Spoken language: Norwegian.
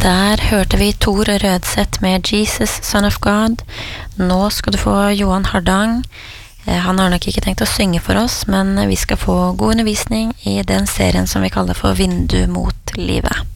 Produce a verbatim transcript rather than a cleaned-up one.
Der hørte vi Tor Rødseth med Jesus, Son of God. Nå skal du få Johan Hardang. Han har nok ikke tenkt å synge for oss, men vi skal få god undervisning i den serien som vi kaller for Vindu mot livet.